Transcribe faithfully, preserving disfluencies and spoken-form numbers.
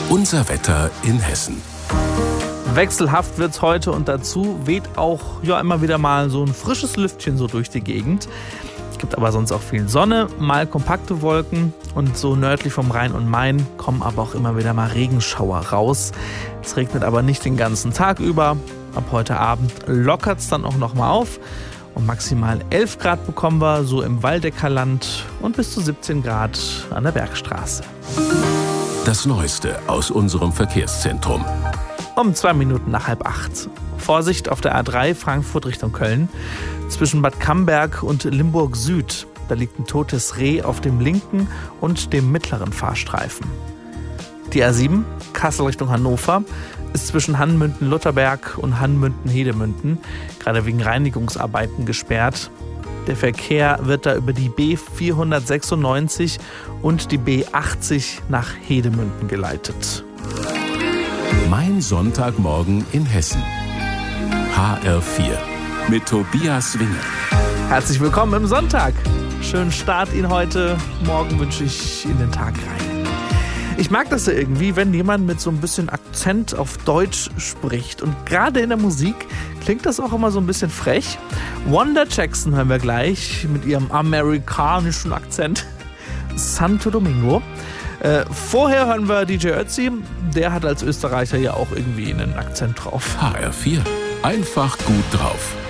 Unser Wetter in Hessen. Wechselhaft wird's heute und dazu weht auch ja immer wieder mal so ein frisches Lüftchen so durch die Gegend. Es gibt aber sonst auch viel Sonne, mal kompakte Wolken und so nördlich vom Rhein und Main kommen aber auch immer wieder mal Regenschauer raus. Es regnet aber nicht den ganzen Tag über. Ab heute Abend lockert's dann auch noch mal auf und maximal elf Grad bekommen wir so im Waldecker Land und bis zu siebzehn Grad an der Bergstraße. Das Neueste aus unserem Verkehrszentrum. Um zwei Minuten nach halb acht. Vorsicht auf der A drei Frankfurt Richtung Köln. Zwischen Bad Camberg und Limburg Süd. Da liegt ein totes Reh auf dem linken und dem mittleren Fahrstreifen. Die A sieben Kassel Richtung Hannover ist zwischen Hanmünden-Lutterberg und Hanmünden-Hedemünden gerade wegen Reinigungsarbeiten gesperrt. Der Verkehr wird da über die B vierhundertsechsundneunzig und die B achtzig nach Hedemünden geleitet. Mein Sonntagmorgen in Hessen. H R vier mit Tobias Winger. Herzlich willkommen im Sonntag. Schönen Start Ihnen heute. Morgen wünsche ich in den Tag rein. Ich mag das ja irgendwie, wenn jemand mit so ein bisschen Akzent auf Deutsch spricht. Und gerade in der Musik klingt das auch immer so ein bisschen frech. Wanda Jackson hören wir gleich mit ihrem amerikanischen Akzent. Santo Domingo. Äh, vorher hören wir D J Ötzi. Der hat als Österreicher ja auch irgendwie einen Akzent drauf. H R vier. Einfach gut drauf.